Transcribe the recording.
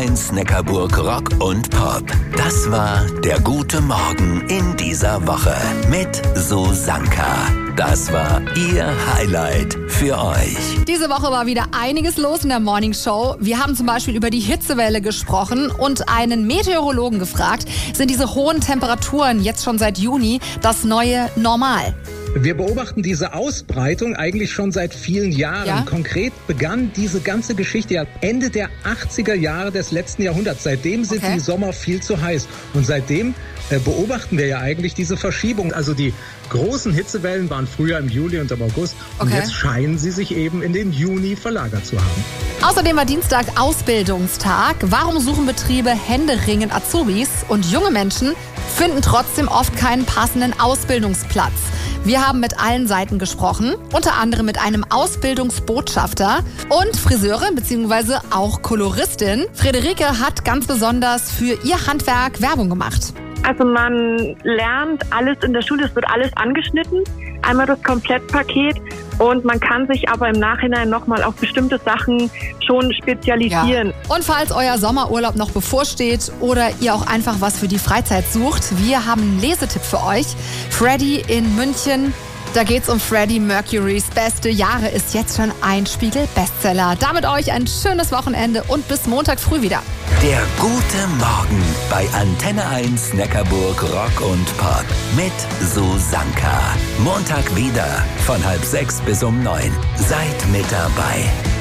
1 Neckarburg Rock und Pop. Das war der gute Morgen in dieser Woche mit Susanka. Das war ihr Highlight für euch. Diese Woche war wieder einiges los in der Morning Show. Wir haben zum Beispiel über die Hitzewelle gesprochen und einen Meteorologen gefragt, sind diese hohen Temperaturen jetzt schon seit Juni das neue Normal? Wir beobachten diese Ausbreitung eigentlich schon seit vielen Jahren. Ja? Konkret begann diese ganze Geschichte ja Ende der 80er Jahre des letzten Jahrhunderts. Seitdem sind die Sommer viel zu heiß. Und seitdem beobachten wir ja eigentlich diese Verschiebung. Also die großen Hitzewellen waren früher im Juli und im August. Und jetzt scheinen sie sich eben in den Juni verlagert zu haben. Außerdem war Dienstag Ausbildungstag. Warum suchen Betriebe händeringend Azubis? Und junge Menschen finden trotzdem oft keinen passenden Ausbildungsplatz. Wir haben mit allen Seiten gesprochen, unter anderem mit einem Ausbildungsbotschafter und Friseurin bzw. auch Koloristin. Friederike hat ganz besonders für ihr Handwerk Werbung gemacht. Also man lernt alles in der Schule, es wird alles angeschnitten, einmal das Komplettpaket und man kann sich aber im Nachhinein nochmal auf bestimmte Sachen schon spezialisieren. Ja. Und falls euer Sommerurlaub noch bevorsteht oder ihr auch einfach was für die Freizeit sucht, wir haben einen Lesetipp für euch. Freddie in München. Da geht's um Freddie Mercurys beste Jahre, ist jetzt schon ein Spiegel-Bestseller. Damit euch ein schönes Wochenende und bis Montag früh wieder. Der gute Morgen bei Antenne 1 Neckarburg Rock und Pop mit Susanka. Montag wieder von 5:30 bis um 9. Seid mit dabei.